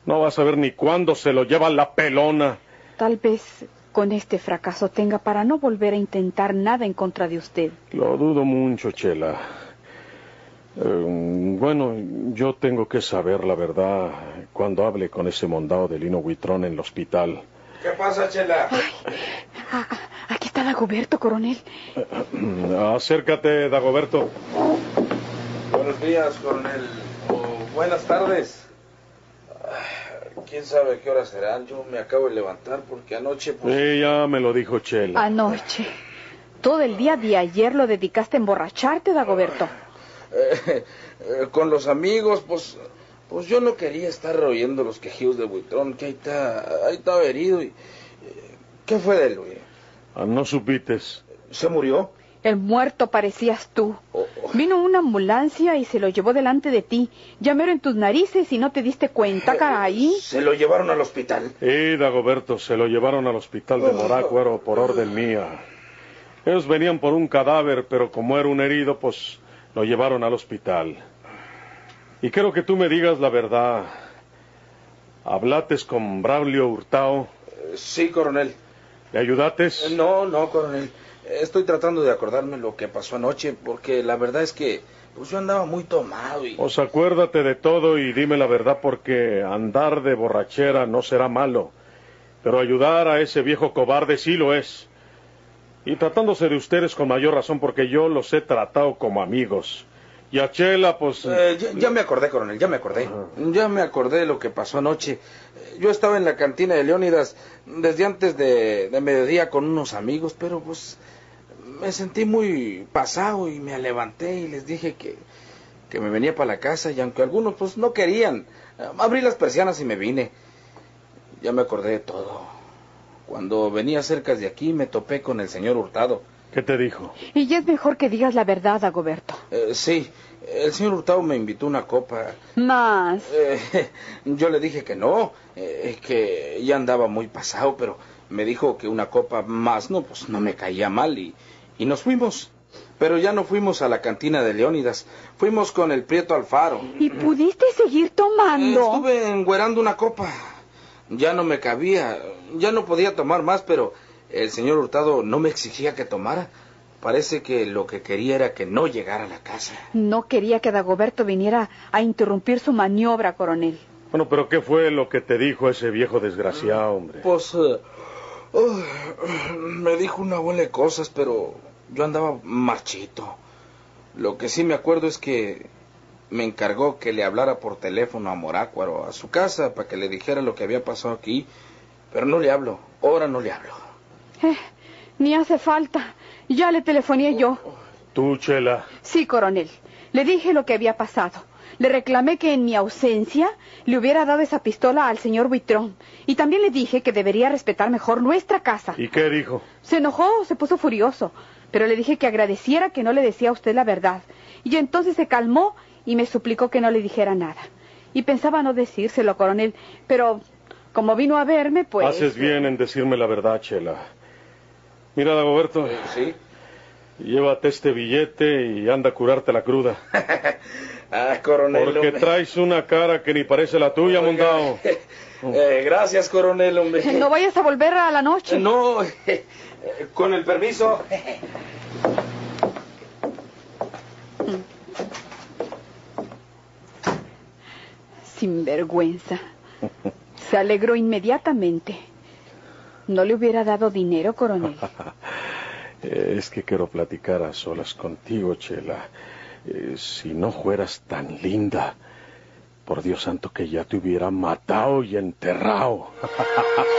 No vas a ver ni cuándo se lo lleva la pelona. Tal vez con este fracaso tenga para no volver a intentar nada en contra de usted. Lo dudo mucho, Chela. Bueno, yo tengo que saber la verdad cuando hable con ese mondao de Lino Huitrón en el hospital. ¿Qué pasa, Chela? Aquí está Dagoberto, coronel. Acércate, Dagoberto. Buenos días, coronel. Buenas tardes. ¿Quién sabe qué horas serán? Yo me acabo de levantar porque anoche... Sí, ya me lo dijo Chela. Anoche. Todo el día de ayer lo dedicaste a emborracharte, Dagoberto. Con los amigos, pues yo no quería estar oyendo los quejidos de Huitrón, que ahí está herido. ¿Qué fue de él, güey? ¿No supites? ¿Se murió? El muerto parecías tú. Vino una ambulancia y se lo llevó delante de ti. Llamaron en tus narices y no te diste cuenta, caray. ¿Se lo llevaron al hospital? Sí, Dagoberto, se lo llevaron al hospital de Morácuaro por orden mía. Ellos venían por un cadáver, pero como era un herido, pues lo llevaron al hospital. Y quiero que tú me digas la verdad. ¿Hablates con Braulio Hurtado? Sí, coronel. ¿Le ayudates? No, coronel. Estoy tratando de acordarme lo que pasó anoche, porque la verdad es que pues yo andaba muy tomado y... Pues acuérdate de todo y dime la verdad, porque andar de borrachera no será malo, pero ayudar a ese viejo cobarde sí lo es. Y tratándose de ustedes con mayor razón, porque yo los he tratado como amigos. Y a Chela, pues... ya me acordé, coronel, ya me acordé. Ya me acordé de lo que pasó anoche. Yo estaba en la cantina de Leónidas desde antes de mediodía con unos amigos, pero pues me sentí muy pasado y me levanté y les dije que me venía para la casa, y aunque algunos pues no querían, abrí las persianas y me vine. Ya me acordé de todo. Cuando venía cerca de aquí me topé con el señor Hurtado. ¿Qué te dijo? Y ya es mejor que digas la verdad, Dagoberto. Sí, el señor Hurtado me invitó una copa. Más. Yo le dije que no, que ya andaba muy pasado, pero me dijo que una copa más no, pues no me caía mal y nos fuimos. Pero ya no fuimos a la cantina de Leónidas, fuimos con el Prieto Alfaro. ¿Y pudiste seguir tomando? Estuve engüerando una copa. Ya no me cabía, ya no podía tomar más, pero el señor Hurtado no me exigía que tomara. Parece que lo que quería era que no llegara a la casa. No quería que Dagoberto viniera a interrumpir su maniobra, coronel. Bueno, pero ¿qué fue lo que te dijo ese viejo desgraciado, hombre? Pues, me dijo una bola de cosas, pero yo andaba marchito. Lo que sí me acuerdo es que me encargó que le hablara por teléfono a Morácuaro, a su casa, para que le dijera lo que había pasado aquí. Pero no le hablo, ahora no le hablo. Ni hace falta. Ya le telefoné yo. ¿Tú, Chela? Sí, coronel. Le dije lo que había pasado. Le reclamé que en mi ausencia le hubiera dado esa pistola al señor Huitrón. Y también le dije que debería respetar mejor nuestra casa. ¿Y qué dijo? Se enojó, se puso furioso. Pero le dije que agradeciera que no le decía a usted la verdad. Y entonces se calmó y me suplicó que no le dijera nada. Y pensaba no decírselo, coronel, pero como vino a verme, pues... Haces bien en decirme la verdad, Chela. Mira, Dagoberto. ¿Sí? Llévate este billete y anda a curarte la cruda. Coronel. Porque traes una cara que ni parece la tuya, mondao. Gracias, coronel, hombre. No vayas a volver a la noche. No, con el permiso. Sinvergüenza. Se alegró inmediatamente. ¿No le hubiera dado dinero, coronel? Es que quiero platicar a solas contigo, Chela. Si no fueras tan linda, por Dios santo que ya te hubiera matado y enterrado.